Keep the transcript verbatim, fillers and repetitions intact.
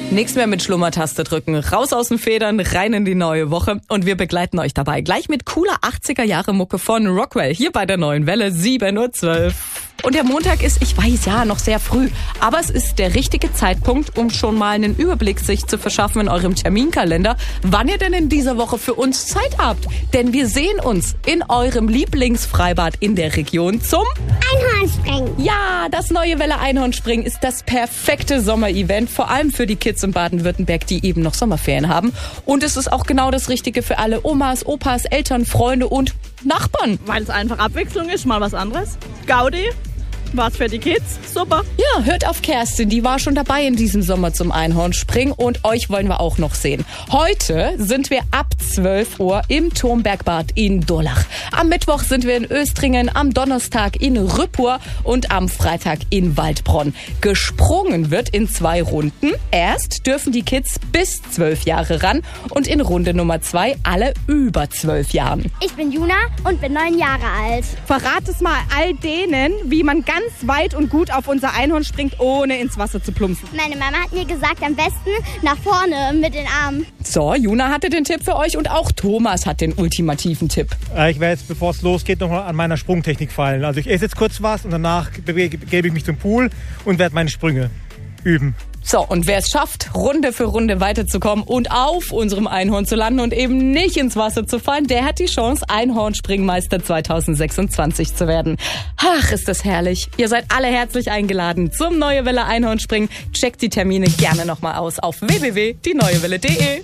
Nichts mehr mit Schlummertaste drücken. Raus aus den Federn, rein in die neue Woche. Und wir begleiten euch dabei gleich mit cooler achtziger-Jahre-Mucke von Rockwell. Hier bei der Neuen Welle, sieben Uhr zwölf. Und der Montag ist, ich weiß ja, noch sehr früh. Aber es ist der richtige Zeitpunkt, um schon mal einen Überblick sich zu verschaffen in eurem Terminkalender, wann ihr denn in dieser Woche für uns Zeit habt. Denn wir sehen uns in eurem Lieblingsfreibad in der Region zum Einhornspringen. Ja, das Neue Welle Einhornspringen ist das perfekte Sommerevent, vor allem für die Kids in Baden-Württemberg, die eben noch Sommerferien haben. Und es ist auch genau das Richtige für alle Omas, Opas, Eltern, Freunde und Nachbarn. Weil es einfach Abwechslung ist, mal was anderes. Gaudi, was für die Kids, super. Ja, hört auf Kerstin, die war schon dabei in diesem Sommer zum Einhornspringen und euch wollen wir auch noch sehen. Heute sind wir ab zwölf Uhr im Turmbergbad in Durlach. Am Mittwoch sind wir in Östringen, am Donnerstag in Rüppur und am Freitag in Waldbronn. Gesprungen wird in zwei Runden. Erst dürfen die Kids bis zwölf Jahre ran und in Runde Nummer zwei alle über zwölf Jahren. Ich bin Juna und bin neun Jahre alt. Verrat es mal all denen, wie man ganz weit und gut auf unser Einhorn springt, ohne ins Wasser zu plumpsen. Meine Mama hat mir gesagt, am besten nach vorne mit den Armen. So, Juna hatte den Tipp für euch und auch Thomas hat den ultimativen Tipp. Äh, ich werde jetzt, bevor es losgeht, noch mal an meiner Sprungtechnik fallen. Also ich esse jetzt kurz was und danach begebe ich mich zum Pool und werde meine Sprünge üben. So, und wer es schafft, Runde für Runde weiterzukommen und auf unserem Einhorn zu landen und eben nicht ins Wasser zu fallen, der hat die Chance, Einhornspringmeister zwanzig sechsundzwanzig zu werden. Ach, ist das herrlich. Ihr seid alle herzlich eingeladen zum Neue Welle Einhornspringen. Checkt die Termine gerne nochmal aus auf w w w punkt die neue welle punkt de.